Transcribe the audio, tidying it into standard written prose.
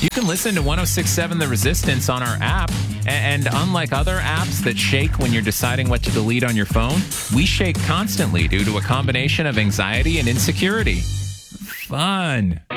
You can listen to 1067 The Resistance on our app. And unlike other apps that shake when you're deciding what to delete on your phone, we shake constantly due to a combination of anxiety and insecurity. Fun.